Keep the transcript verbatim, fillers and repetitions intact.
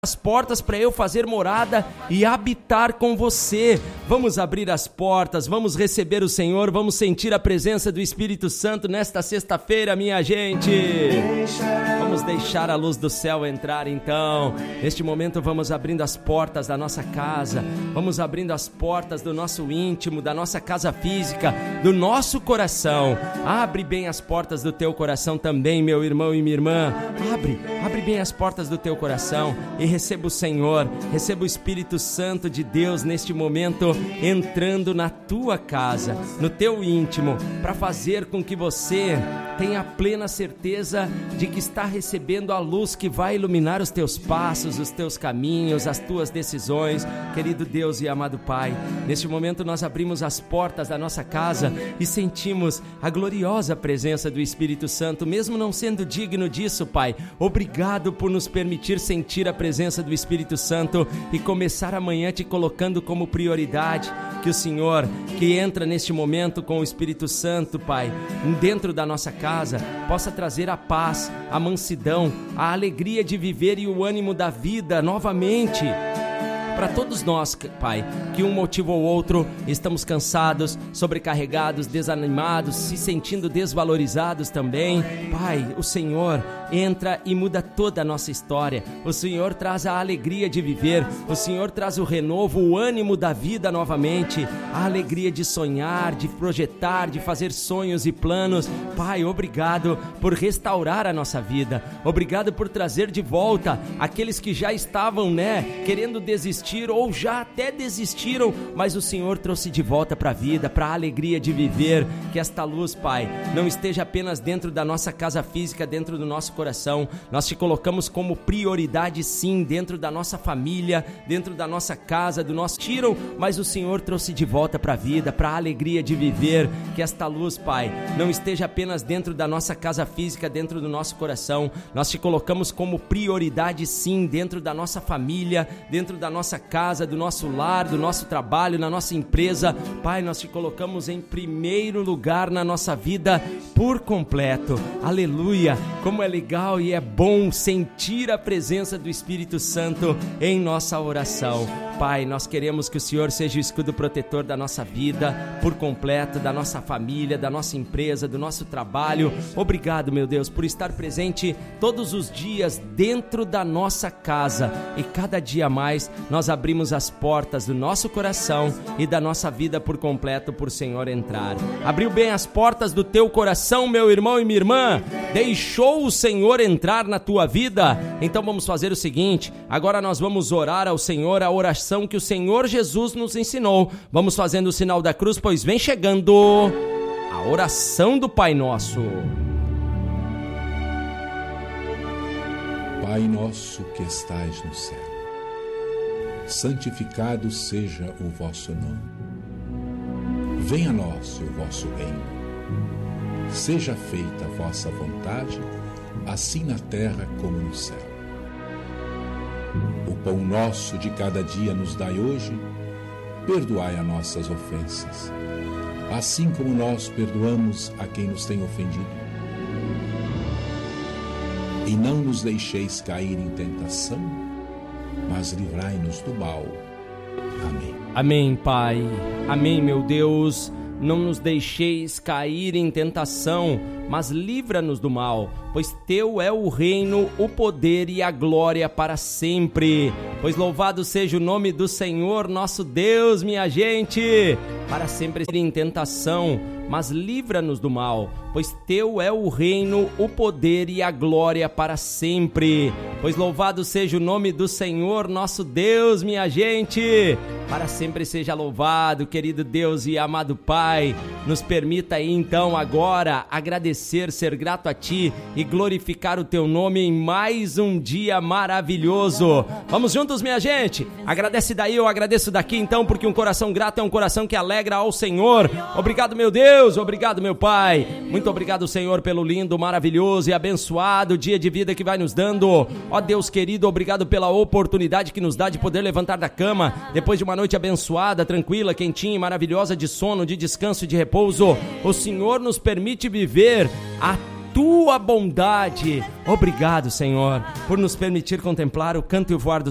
as portas para eu fazer morada e habitar com você. Vamos abrir as portas, vamos receber o Senhor, vamos sentir a presença do Espírito Santo nesta sexta-feira, minha gente. Vamos deixar a luz do céu entrar então. Neste momento vamos abrindo as portas da nossa casa, vamos abrindo as portas do nosso íntimo, da nossa casa física, do nosso coração. Abre bem as portas do teu coração também, meu irmão e minha irmã. Abre, abre bem as portas do teu coração e receba o Senhor, receba o Espírito Santo de Deus neste momento entrando na tua casa, no teu íntimo, para fazer com que você tenha plena certeza de que está recebendo a luz que vai iluminar os teus passos, os teus caminhos, as tuas decisões. Querido Deus e amado Pai, neste momento nós abrimos as portas da nossa casa e sentimos a gloriosa presença do Espírito Santo, mesmo não sendo digno disso, Pai. Obrigado por nos permitir sentir a presença do Espírito Santo e começar amanhã te colocando como prioridade. Que o Senhor, que entra neste momento com o Espírito Santo, Pai, dentro da nossa casa, possa trazer a paz, a mansidão, a alegria de viver e o ânimo da vida novamente. Para todos nós, Pai, que um motivo ou outro estamos cansados, sobrecarregados, desanimados, se sentindo desvalorizados também, Pai, o Senhor entra e muda toda a nossa história. O Senhor traz a alegria de viver, o Senhor traz o renovo, o ânimo da vida novamente, a alegria de sonhar, de projetar, de fazer sonhos e planos. Pai, obrigado por restaurar a nossa vida, obrigado por trazer de volta aqueles que já estavam, né, querendo desistir ou já até desistiram, mas o Senhor trouxe de volta para a vida, para a alegria de viver. Que esta luz, Pai, não esteja apenas dentro da nossa casa física, dentro do nosso coração. Nós te colocamos como prioridade, sim, dentro da nossa família, dentro da nossa casa, do nosso tiram, mas o Senhor trouxe de volta para a vida, para a alegria de viver. Que esta luz, Pai, não esteja apenas dentro da nossa casa física, dentro do nosso coração. Nós te colocamos como prioridade, sim, dentro da nossa família, dentro da nossa casa, do nosso lar, do nosso trabalho, na nossa empresa. Pai, nós te colocamos em primeiro lugar na nossa vida por completo. Aleluia! Como é legal e é bom sentir a presença do Espírito Santo em nossa oração. Pai, nós queremos que o Senhor seja o escudo protetor da nossa vida por completo, da nossa família, da nossa empresa, do nosso trabalho. Obrigado, meu Deus, por estar presente todos os dias dentro da nossa casa, e cada dia mais nós abrimos as portas do nosso coração e da nossa vida por completo por Senhor entrar. Abriu bem as portas do teu coração, meu irmão e minha irmã? Deixou o Senhor entrar na tua vida? Então vamos fazer o seguinte, agora nós vamos orar ao Senhor a oração que o Senhor Jesus nos ensinou. Vamos fazendo o sinal da cruz, pois vem chegando a oração do Pai Nosso. Pai nosso que estais no céu, santificado seja o vosso nome. Venha a nós o vosso reino. Seja feita a vossa vontade, assim na terra como no céu. O pão nosso de cada dia nos dai hoje. Perdoai as nossas ofensas, assim como nós perdoamos a quem nos tem ofendido. E não nos deixeis cair em tentação, mas livrai-nos do mal. Amém. Amém, Pai. Amém, meu Deus. Não nos deixeis cair em tentação, mas livra-nos do mal, pois teu é o reino, o poder e a glória para sempre. Pois louvado seja o nome do Senhor nosso Deus, minha gente. Para sempre em tentação, mas livra-nos do mal, pois teu é o reino, o poder e a glória para sempre. Pois louvado seja o nome do Senhor nosso Deus, minha gente. Para sempre seja louvado, querido Deus e amado Pai. Nos permita aí então agora agradecer, ser grato a Ti e glorificar o Teu nome em mais um dia maravilhoso. Vamos juntos, minha gente? Agradece daí, eu agradeço daqui então, porque um coração grato é um coração que alegra ao Senhor. Obrigado, meu Deus, obrigado, meu Pai. Muito obrigado, Senhor, pelo lindo, maravilhoso e abençoado dia de vida que vai nos dando. Ó Deus querido, obrigado pela oportunidade que nos dá de poder levantar da cama depois de uma noite abençoada, tranquila, quentinha e maravilhosa de sono, de descanso e de repouso. O Senhor nos permite viver a tua bondade. Obrigado, Senhor, por nos permitir contemplar o canto e o voar do